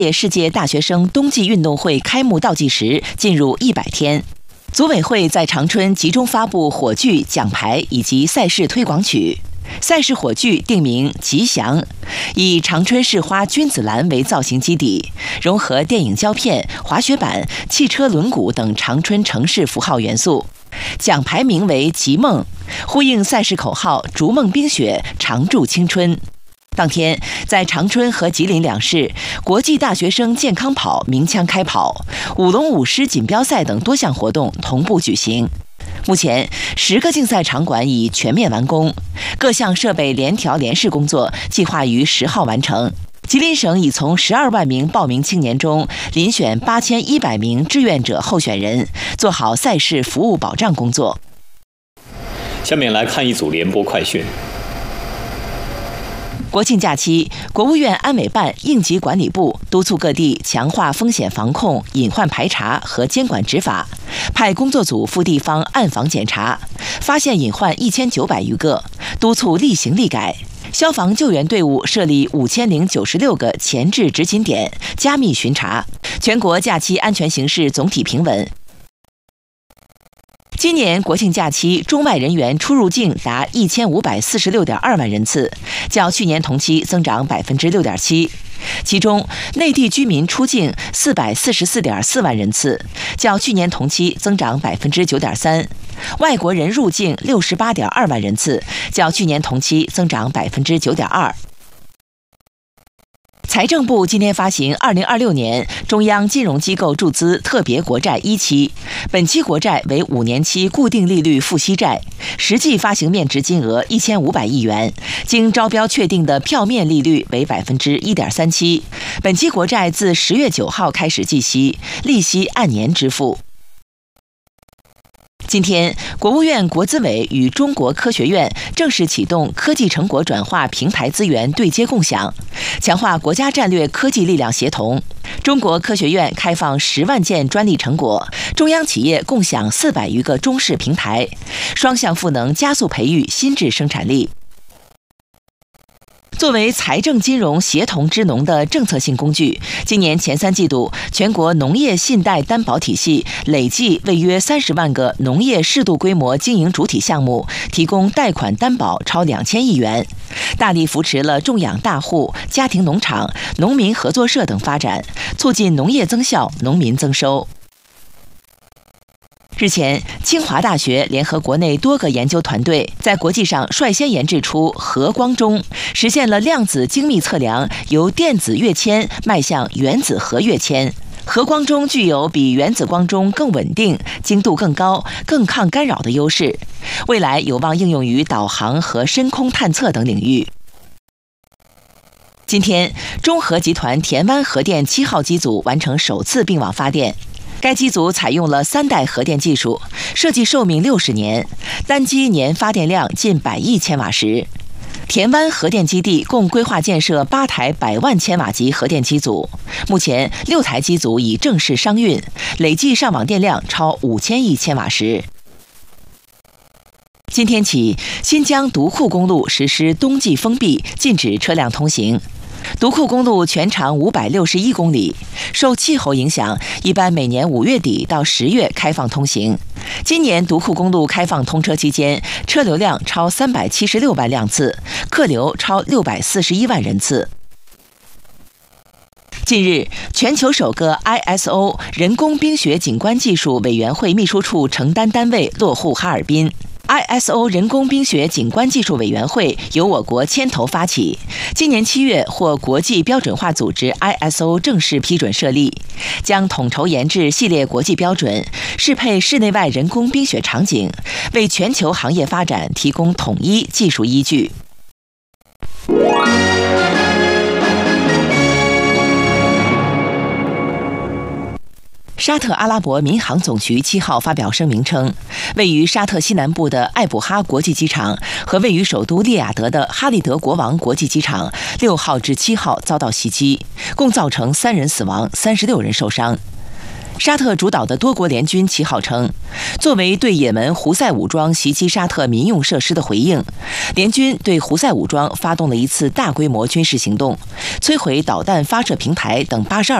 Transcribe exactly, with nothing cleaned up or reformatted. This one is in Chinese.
届世界大学生冬季运动会开幕倒计时进入一百天，组委会在长春集中发布火炬、奖牌以及赛事推广曲。赛事火炬定名“吉祥”，以长春市花君子兰为造型基底，融合电影胶片、滑雪板、汽车轮毂等长春城市符号元素。奖牌名为“吉梦”，呼应赛事口号“逐梦冰雪，常驻青春”。当天，在长春和吉林两市，国际大学生健康跑鸣枪开跑，舞龙舞狮锦标赛等多项活动同步举行。目前，十个竞赛场馆已全面完工，各项设备联调联试工作计划于十号完成。吉林省已从十二万名报名青年中遴选八千一百名志愿者候选人，做好赛事服务保障工作。 下面来看一组联播快讯。 国庆假期，国务院安委办应急管理部督促各地强化风险防控、隐患排查和监管执法，派工作组赴地方暗访检查，发现隐患一千九百余个，督促立行立改。消防救援队伍设立五千零九十六个前置执勤点，加密巡查。全国假期安全形势总体平稳。今年国庆假期，中外人员出入境达一千五百四十六点二万人次，较去年同期增长百分之六点七。其中，内地居民出境四百四十四点四万人次，较去年同期增长百分之九点三；外国人入境六十八点二万人次，较去年同期增长百分之九点二。财政部今天发行二零二六年中央金融机构注资特别国债一期，本期国债为五年期固定利率付息债，实际发行面值金额一千五百亿元，经招标确定的票面利率为百分之一点三七。本期国债自十月九号开始计息，利息按年支付。今天，国务院国资委与中国科学院正式启动科技成果转化平台资源对接共享，强化国家战略科技力量协同。中国科学院开放十万件专利成果，中央企业共享四百余个中式平台，双向赋能，加速培育新质生产力。作为财政金融协同支农的政策性工具，今年前三季度，全国农业信贷担保体系累计为约三十万个农业适度规模经营主体项目提供贷款担保超两千亿元，大力扶持了种养大户、家庭农场、农民合作社等发展，促进农业增效、农民增收。日前，清华大学联合国内多个研究团队，在国际上率先研制出核光钟，实现了量子精密测量由电子跃迁迈向原子核跃迁。核光钟具有比原子光钟更稳定、精度更高、更抗干扰的优势，未来有望应用于导航和深空探测等领域。今天，中核集团田湾核电七号机组完成首次并网发电。该机组采用了三代核电技术，设计寿命六十年，单机年发电量近百亿千瓦时。田湾核电基地共规划建设八台百万千瓦级核电机组，目前六台机组已正式商运，累计上网电量超五千亿千瓦时。今天起，新疆独库公路实施冬季封闭，禁止车辆通行。独库公路全长五百六十一公里，受气候影响，一般每年五月底到十月开放通行。今年独库公路开放通车期间，车流量超三百七十六万辆次，客流超六百四十一万人次。近日，全球首个 I S O 人工冰雪景观技术委员会秘书处承担单位落户哈尔滨。I S O 人工冰雪景观技术委员会由我国牵头发起，今年七月获国际标准化组织 I S O 正式批准设立，将统筹研制系列国际标准，适配室内外人工冰雪场景，为全球行业发展提供统一技术依据。沙特阿拉伯民航总局七号发表声明称，位于沙特西南部的艾卜哈国际机场和位于首都利雅得的哈利德国王国际机场六号至七号遭到袭击，共造成三人死亡、三十六人受伤。 沙特主导的多国联军七号称，作为对也门胡塞武装袭击沙特民用设施的回应，联军对胡塞武装发动了一次大规模军事行动，摧毁导弹发射平台等八十二